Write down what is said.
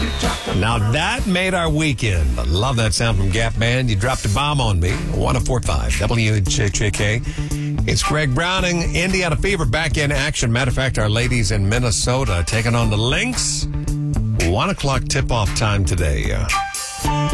Now that made our weekend. I love that sound from Gap Band. You dropped a bomb on me. 104.5 WHJK. It's Greg Browning. Indiana Fever back in action. Matter of fact, our ladies in Minnesota taking on the Lynx. 1 o'clock tip-off time today.